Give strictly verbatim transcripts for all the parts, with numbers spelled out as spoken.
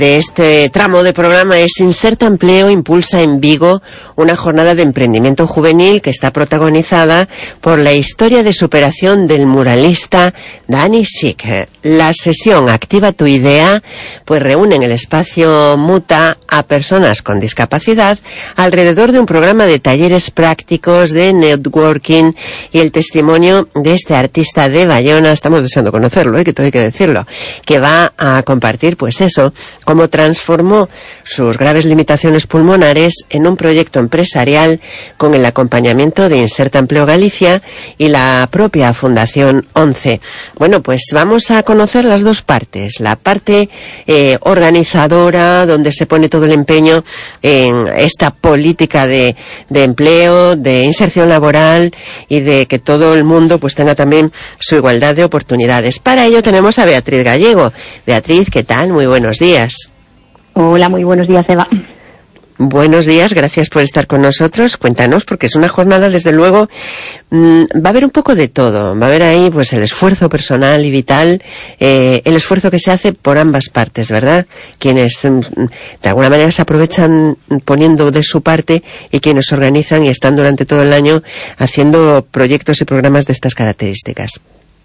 De este tramo de programa es Inserta Empleo impulsa en Vigo una jornada de emprendimiento juvenil que está protagonizada por la historia de superación del muralista Dani Schick. La sesión Activa tu Idea pues reúne en el espacio Muta a personas con discapacidad alrededor de un programa de talleres prácticos de networking y el testimonio de este artista de Bayona, estamos deseando conocerlo, ¿eh? que todo hay que decirlo, que va a compartir pues eso, cómo transformó sus graves limitaciones pulmonares en un proyecto empresarial con el acompañamiento de Inserta Empleo Galicia y la propia Fundación once. Bueno, pues vamos a conocer las dos partes, la parte eh, organizadora, donde se pone todo el empeño en esta política de, de empleo, de inserción laboral y de que todo el mundo pues tenga también su igualdad de oportunidades. Para ello tenemos a Beatriz Gallego. Beatriz, ¿qué tal? Muy buenos días. Hola, muy buenos días, Eva. Buenos días, gracias por estar con nosotros. Cuéntanos, porque es una jornada, desde luego, mmm, va a haber un poco de todo. Va a haber ahí pues el esfuerzo personal y vital, eh, el esfuerzo que se hace por ambas partes, ¿verdad? Quienes mmm, de alguna manera se aprovechan poniendo de su parte y quienes organizan y están durante todo el año haciendo proyectos y programas de estas características.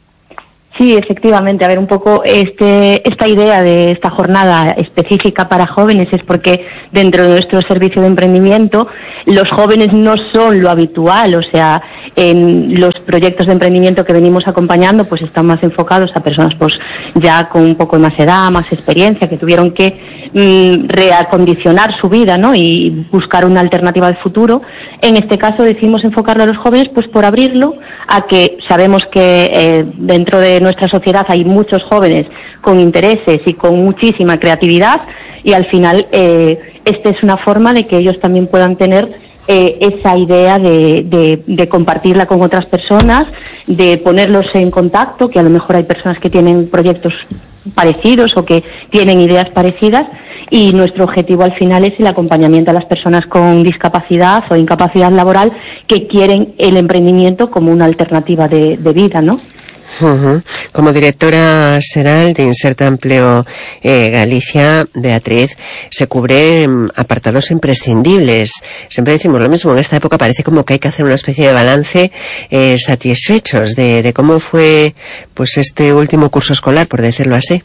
Sí, efectivamente. A ver, un poco este, esta idea de esta jornada específica para jóvenes es porque dentro de nuestro servicio de emprendimiento los jóvenes no son lo habitual, o sea, en los proyectos de emprendimiento que venimos acompañando pues están más enfocados a personas pues ya con un poco más edad, más experiencia, que tuvieron que mmm, reacondicionar su vida, ¿no? Y buscar una alternativa de futuro. En este caso decidimos enfocarlo a los jóvenes pues por abrirlo a que sabemos que eh, dentro de nuestra sociedad hay muchos jóvenes con intereses y con muchísima creatividad y al final eh, esta es una forma de que ellos también puedan tener eh, esa idea de, de, de compartirla con otras personas, de ponerlos en contacto, que a lo mejor hay personas que tienen proyectos parecidos o que tienen ideas parecidas, y nuestro objetivo al final es el acompañamiento a las personas con discapacidad o incapacidad laboral que quieren el emprendimiento como una alternativa de, de vida, ¿no? Uh-huh. Como directora SERAL de Inserta Empleo eh, Galicia, Beatriz, se cubren apartados imprescindibles. Siempre decimos lo mismo, en esta época parece como que hay que hacer una especie de balance eh, satisfechos de, de cómo fue pues este último curso escolar, por decirlo así.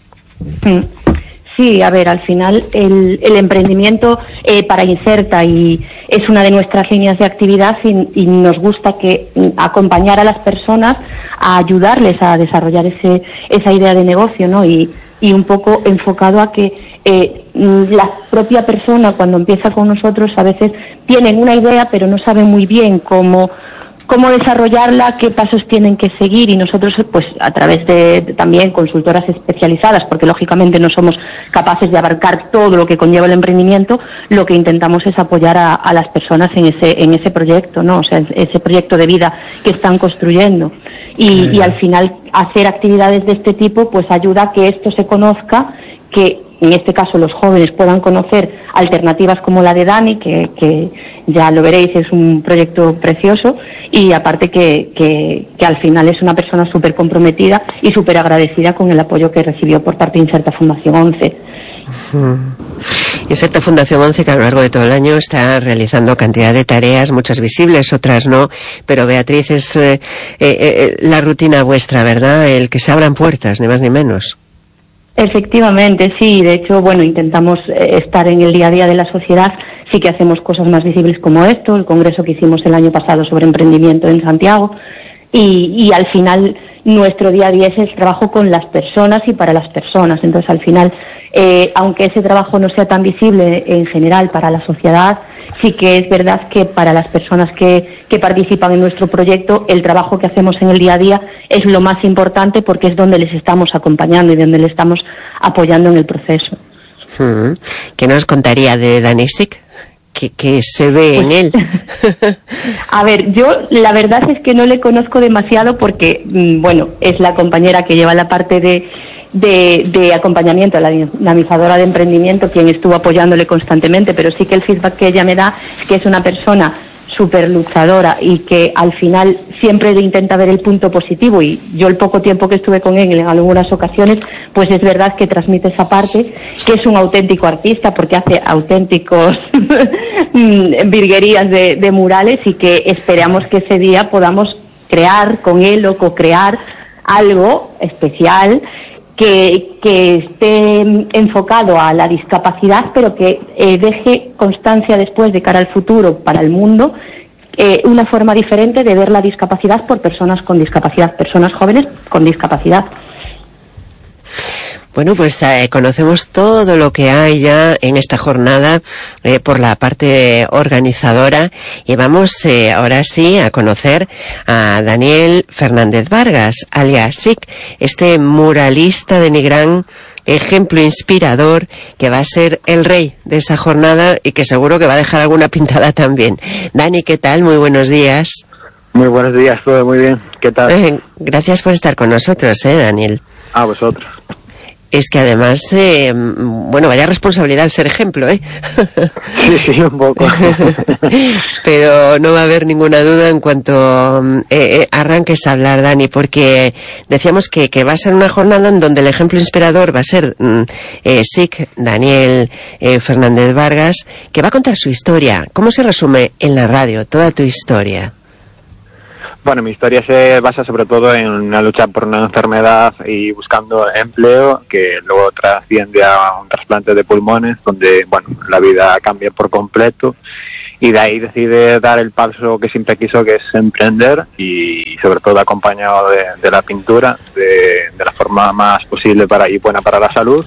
Mm. Sí, a ver, al final el, el emprendimiento eh, para Inserta y es una de nuestras líneas de actividad y, y nos gusta que acompañar a las personas a ayudarles a desarrollar ese, esa idea de negocio, ¿no? Y, y un poco enfocado a que eh, la propia persona cuando empieza con nosotros a veces tienen una idea pero no saben muy bien cómo cómo desarrollarla, qué pasos tienen que seguir, y nosotros pues a través de, de también consultoras especializadas, porque lógicamente no somos capaces de abarcar todo lo que conlleva el emprendimiento, lo que intentamos es apoyar a, a las personas en ese en ese proyecto, ¿no? O sea, ese proyecto de vida que están construyendo. Y, y al final hacer actividades de este tipo pues ayuda a que esto se conozca, que en este caso los jóvenes puedan conocer alternativas como la de Dani, que, que ya lo veréis, es un proyecto precioso, y aparte que, que, que al final es una persona súper comprometida y súper agradecida con el apoyo que recibió por parte de Inserta Fundación once. Uh-huh. Inserta Fundación once, que a lo largo de todo el año está realizando cantidad de tareas, muchas visibles, otras no, pero Beatriz, es eh, eh, eh, la rutina vuestra, ¿verdad? El que se abran puertas, ni más ni menos. Efectivamente, sí. De hecho, bueno, intentamos eh, estar en el día a día de la sociedad. Sí que hacemos cosas más visibles como esto, el congreso que hicimos el año pasado sobre emprendimiento en Santiago. Y, y al final nuestro día a día es el trabajo con las personas y para las personas. Entonces, al final, eh, aunque ese trabajo no sea tan visible en general para la sociedad, sí que es verdad que para las personas que, que participan en nuestro proyecto, el trabajo que hacemos en el día a día es lo más importante porque es donde les estamos acompañando y donde les estamos apoyando en el proceso. Hmm. ¿Qué nos contaría de Dani Schick? ¿Qué, qué se ve pues, en él? A ver, yo la verdad es que no le conozco demasiado porque, bueno, es la compañera que lleva la parte de, de, de acompañamiento, la dinamizadora de emprendimiento, quien estuvo apoyándole constantemente, pero sí que el feedback que ella me da es que es una persona súper luchadora y que al final siempre intenta ver el punto positivo, y yo el poco tiempo que estuve con él en algunas ocasiones, pues es verdad que transmite esa parte, que es un auténtico artista porque hace auténticos virguerías de, de murales, y que esperamos que ese día podamos crear con él o co-crear algo especial que, que esté enfocado a la discapacidad, pero que eh, deje constancia después de cara al futuro para el mundo, eh, una forma diferente de ver la discapacidad por personas con discapacidad, personas jóvenes con discapacidad. Bueno, pues eh, conocemos todo lo que hay ya en esta jornada eh, por la parte organizadora, y vamos eh, ahora sí a conocer a Daniel Fernández Vargas, alias Sic, este muralista de Nigrán, ejemplo inspirador, que va a ser el rey de esa jornada y que seguro que va a dejar alguna pintada también. Dani, ¿qué tal? Muy buenos días. Muy buenos días, todo muy bien. ¿Qué tal? Eh, gracias por estar con nosotros, eh, Daniel. A vosotros. Es que además, eh, bueno, vaya responsabilidad el ser ejemplo, ¿eh? Sí, sí, un poco. Pero no va a haber ninguna duda en cuanto eh, eh, arranques a hablar, Dani, porque decíamos que, que va a ser una jornada en donde el ejemplo inspirador va a ser eh, Sic, Daniel eh, Fernández Vargas, que va a contar su historia. ¿Cómo se resume en la radio toda tu historia? Bueno, mi historia se basa sobre todo en una lucha por una enfermedad y buscando empleo, que luego trasciende a un trasplante de pulmones, donde, bueno, la vida cambia por completo, y de ahí decide dar el paso que siempre quiso, que es emprender, y sobre todo acompañado de, de la pintura, de, de la forma más posible para y buena para la salud,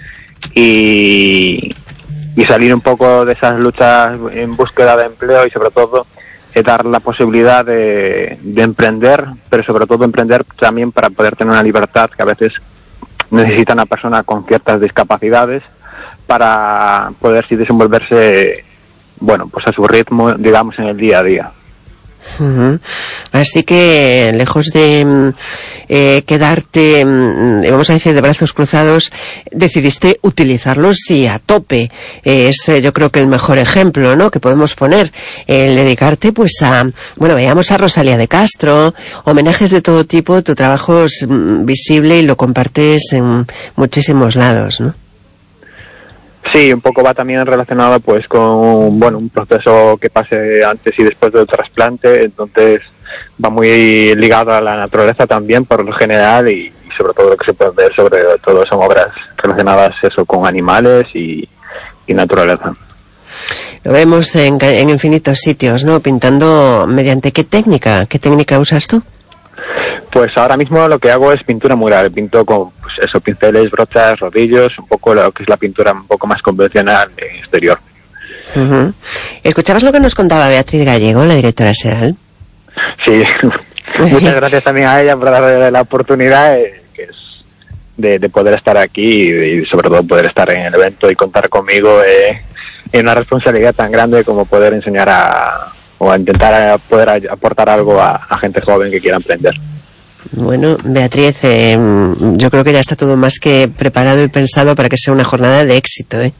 y, y salir un poco de esas luchas en búsqueda de empleo, y sobre todo dar la posibilidad de, de emprender, pero sobre todo emprender también para poder tener una libertad que a veces necesita una persona con ciertas discapacidades para poder sí desenvolverse, bueno, pues a su ritmo, digamos, en el día a día. Uh-huh. Así que, lejos de eh, quedarte, vamos a decir, de brazos cruzados, decidiste utilizarlos y a tope. Eh, es eh, yo creo que el mejor ejemplo, ¿no?, que podemos poner, el dedicarte pues a, bueno, veamos a Rosalía de Castro, homenajes de todo tipo. Tu trabajo es mm, visible y lo compartes en muchísimos lados, ¿no? Sí, un poco va también relacionado pues con, bueno, un proceso que pase antes y después del trasplante, entonces va muy ligado a la naturaleza también por lo general, y, y sobre todo lo que se puede ver sobre todo son obras relacionadas eso con animales y, y naturaleza. Lo vemos en, en infinitos sitios, ¿no? Pintando mediante qué técnica, qué técnica usas tú. Pues ahora mismo lo que hago es pintura mural, pinto con pues eso, pinceles, brochas, rodillos, un poco lo que es la pintura un poco más convencional en exterior. Uh-huh. ¿Escuchabas lo que nos contaba Beatriz Gallego, la directora SEAL? Sí, muchas gracias también a ella por darle la oportunidad, eh, que es de, de poder estar aquí y, y sobre todo poder estar en el evento y contar conmigo eh, en una responsabilidad tan grande como poder enseñar a, o a intentar a poder aportar algo a, a gente joven que quiera emprender. Bueno, Beatriz, eh, yo creo que ya está todo más que preparado y pensado para que sea una jornada de éxito, ¿eh?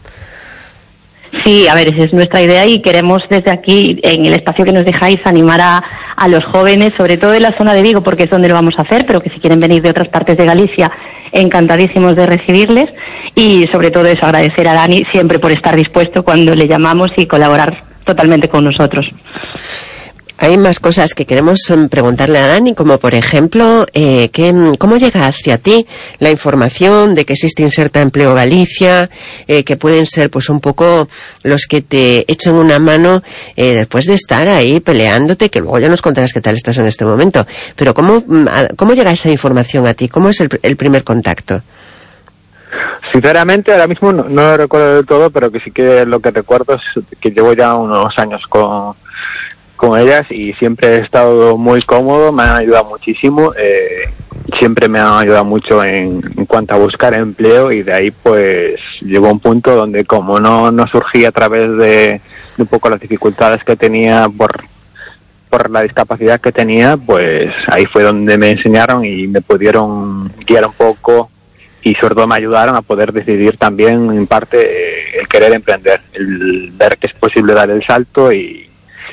Sí, a ver, esa es nuestra idea, y queremos desde aquí, en el espacio que nos dejáis, animar a, a los jóvenes, sobre todo en la zona de Vigo, porque es donde lo vamos a hacer, pero que si quieren venir de otras partes de Galicia, encantadísimos de recibirles, y sobre todo eso, agradecer a Dani siempre por estar dispuesto cuando le llamamos y colaborar totalmente con nosotros. Hay más cosas que queremos preguntarle a Dani, como por ejemplo, eh, que, ¿cómo llega hacia ti la información de que existe Inserta Empleo Galicia, eh, que pueden ser pues un poco los que te echen una mano eh, después de estar ahí peleándote, que luego ya nos contarás qué tal estás en este momento? Pero ¿cómo, cómo llega esa información a ti? ¿Cómo es el, el primer contacto? Sinceramente, ahora mismo no, no lo recuerdo del todo, pero que sí que lo que recuerdo es que llevo ya unos años con... con ellas y siempre he estado muy cómodo, me han ayudado muchísimo, eh, siempre me han ayudado mucho en, en cuanto a buscar empleo, y de ahí pues llegó un punto donde como no, no surgía a través de, de un poco las dificultades que tenía por, por la discapacidad que tenía, pues ahí fue donde me enseñaron y me pudieron guiar un poco, y sobre todo me ayudaron a poder decidir también en parte eh, el querer emprender, el ver que es posible dar el salto y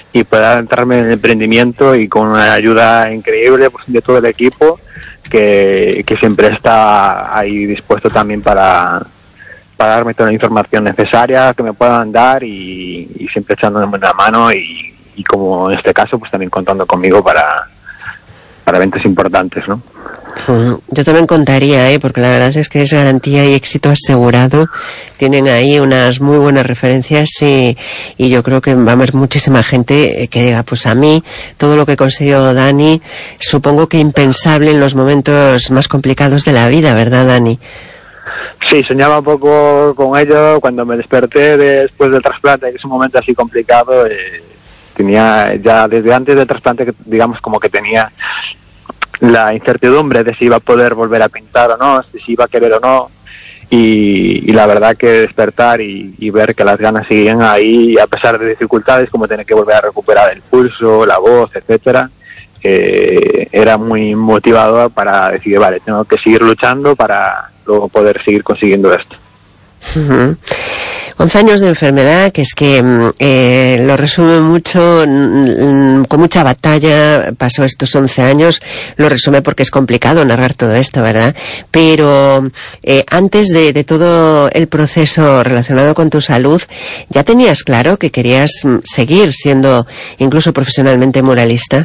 y poder adentrarme en el emprendimiento y con una ayuda increíble pues, de todo el equipo que, que siempre está ahí dispuesto también para, para darme toda la información necesaria que me puedan dar y, y siempre echándome una mano y, y como en este caso pues también contando conmigo para, para eventos importantes, ¿no? Yo también contaría, ¿eh? Porque la verdad es que es garantía y éxito asegurado. Tienen ahí unas muy buenas referencias y, y yo creo que va a haber muchísima gente que diga, pues a mí todo lo que consiguió Dani, supongo que impensable en los momentos más complicados de la vida, ¿verdad, Dani? Sí, soñaba un poco con ello cuando me desperté después del trasplante, que es un momento así complicado. Eh, tenía ya desde antes del trasplante, que digamos como que tenía la incertidumbre de si iba a poder volver a pintar o no, de si iba a querer o no, y, y la verdad que despertar y, y ver que las ganas seguían ahí a pesar de dificultades como tener que volver a recuperar el pulso, la voz, etcétera, eh, era muy motivador para decir, vale, tengo que seguir luchando para luego poder seguir consiguiendo esto. Uh-huh. once años de enfermedad, que es que eh, lo resume mucho, mm, con mucha batalla pasó estos once años, lo resume porque es complicado narrar todo esto, ¿verdad? Pero eh, antes de, de todo el proceso relacionado con tu salud, ¿ya tenías claro que querías seguir siendo incluso profesionalmente muralista?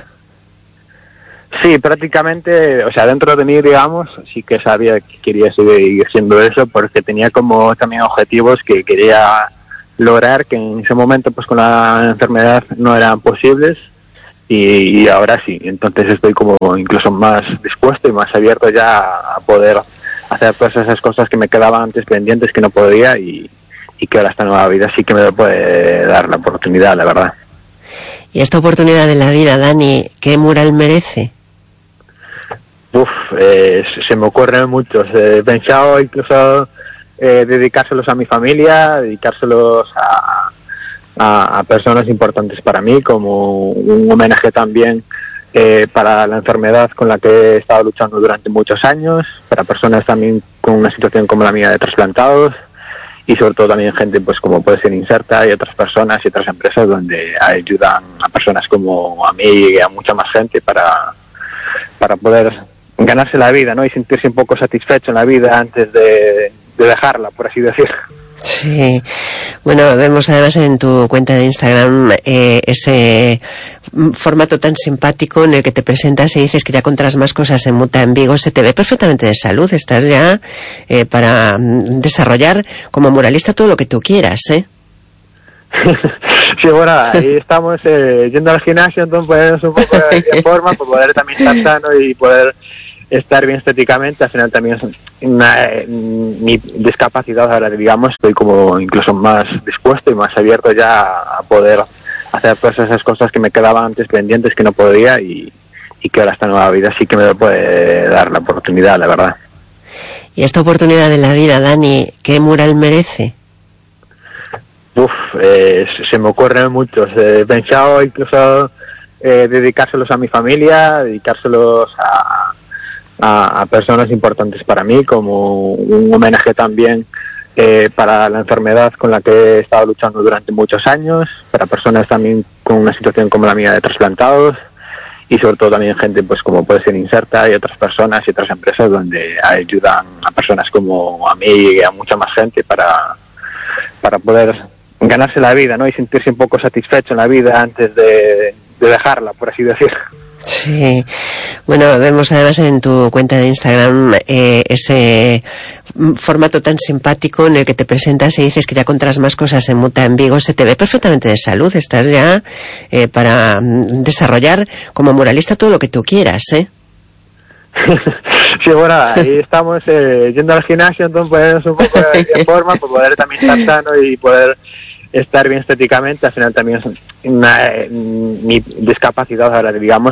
Sí, prácticamente, o sea, dentro de mí, digamos, sí que sabía que quería seguir siendo eso, porque tenía como también objetivos que quería lograr, que en ese momento, pues con la enfermedad no eran posibles, y, y ahora sí. Entonces estoy como incluso más dispuesto y más abierto ya a poder hacer todas esas cosas que me quedaban antes pendientes, que no podía, y, y que ahora esta nueva vida sí que me puede dar la oportunidad, la verdad. Y esta oportunidad de la vida, Dani, ¿qué mural merece? Uf, eh, se me ocurren muchos. He pensado incluso eh, dedicárselos a mi familia, dedicárselos a, a, a personas importantes para mí, como un homenaje también eh, para la enfermedad con la que he estado luchando durante muchos años, para personas también con una situación como la mía de trasplantados, y sobre todo también gente pues como puede ser Inserta y otras personas y otras empresas donde ayudan a personas como a mí y a mucha más gente para, para poder ganarse la vida, ¿no? Y sentirse un poco satisfecho en la vida antes de, de dejarla, por así decir. Sí, bueno, vemos además en tu cuenta de Instagram eh, ese formato tan simpático en el que te presentas y dices que ya contarás más cosas en Muta en Vigo. Se te ve perfectamente de salud, estás ya eh, para desarrollar como muralista todo lo que tú quieras, ¿eh? Sí, bueno, ahí estamos eh, yendo al gimnasio, entonces ponernos un poco de, de forma para poder también estar sano y poder estar bien estéticamente. Al final también es una, mi discapacidad ahora, digamos, estoy como incluso más dispuesto y más abierto ya a poder hacer todas esas cosas que me quedaban antes pendientes, que no podía, y, y que ahora esta nueva vida sí que me puede dar la oportunidad, la verdad. Y esta oportunidad de la vida, Dani, ¿qué mural merece? Uf, eh, se me ocurren muchos. He pensado incluso eh, dedicárselos a mi familia, dedicárselos a, a, a personas importantes para mí, como un homenaje también eh, para la enfermedad con la que he estado luchando durante muchos años, para personas también con una situación como la mía de trasplantados, y sobre todo también gente pues como puede ser Inserta y otras personas y otras empresas donde ayudan a personas como a mí y a mucha más gente para, para poder ganarse la vida, ¿no? Y sentirse un poco satisfecho en la vida antes de, de dejarla, por así decir. Sí, bueno, vemos además en tu cuenta de Instagram eh, ese formato tan simpático en el que te presentas y dices que ya contarás más cosas en Muta en Vigo. Se te ve perfectamente de salud, estás ya eh, para desarrollar como muralista todo lo que tú quieras, ¿eh? Sí, bueno, ahí estamos eh, yendo al gimnasio, entonces ponernos un poco de, de forma para poder también estar sano y poder estar bien estéticamente. Al final también es una, mi discapacidad ahora, digamos,